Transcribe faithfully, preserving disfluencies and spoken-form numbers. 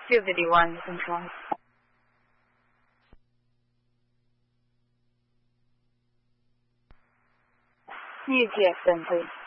Activity one, control. New G S M, please.